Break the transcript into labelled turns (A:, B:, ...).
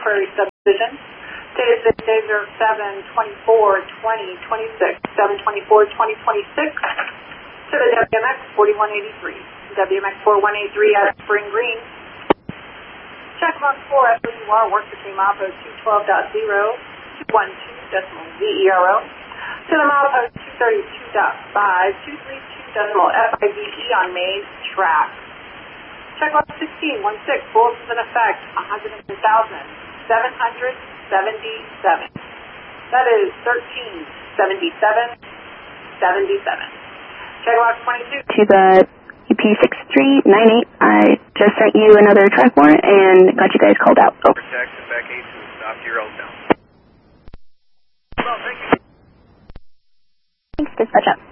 A: Prairie Subdivision. Dated today 07-24-2026, 7-24-2026, to the WMX 4183, WMX 4183 at Spring Green. Check mark 4 FOUR, work between milepost 212.0, 212.0, to the milepost 232.5, 232.5 on main track. Check mark 16, 16, bulletins in effect, 110,777. That is 1377.77. Check mark 22.
B: To the EP6398, I just sent you another track warrant and got you guys called out. Over.
C: Jackson back 8 to stop your own now. Well, thank you.
B: Thanks, dispatch up.